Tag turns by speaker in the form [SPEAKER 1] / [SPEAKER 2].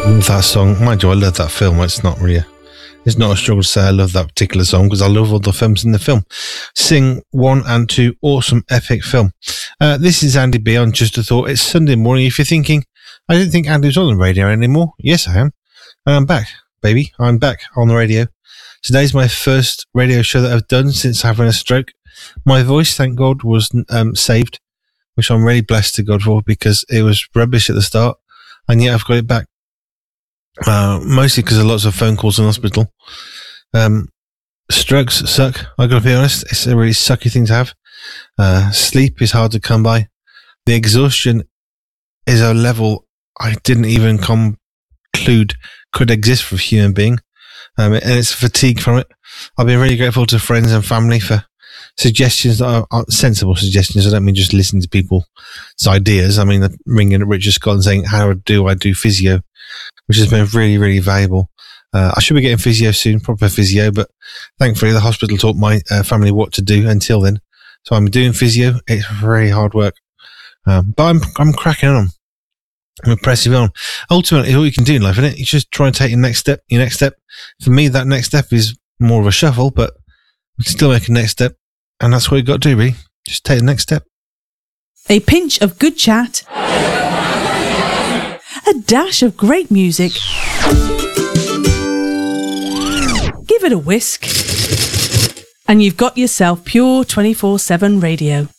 [SPEAKER 1] Love that song. Mind you, I love that film. It's not a struggle to say I love that particular song because I love all the films in the film. Sing 1 and 2, awesome, epic film. This is Andy B on Just a Thought. It's Sunday morning. If you're thinking, I didn't think Andy was on the radio anymore. Yes, I am. And I'm back, baby. I'm back on the radio. Today's my first radio show that I've done since having a stroke. My voice, thank God, was saved, which I'm really blessed to God for because it was rubbish at the start, and yet I've got it back. Mostly because of lots of phone calls in hospital. Strokes suck, I gotta be honest. It's a really sucky thing to have. Sleep is hard to come by. The exhaustion is a level I didn't even conclude could exist for a human being. And it's fatigue from it. I've been really grateful to friends and family for suggestions that are sensible suggestions. I don't mean just listening to people's ideas. I mean ringing at Richard Scott and saying, how do I do physio? Which has been really, really valuable. I should be getting physio soon, proper physio, but thankfully the hospital taught my family what to do until then. So I'm doing physio. It's very hard work. But I'm cracking on. I'm pressing on. Ultimately, all you can do in life, isn't it? You just try and take your next step. Your next step. For me, that next step is more of a shuffle, but we can still make a next step. And that's what you've got to do, really. Just take the next step.
[SPEAKER 2] A pinch of good chat. A dash of great music. Give it a whisk. And you've got yourself pure 24/7 radio.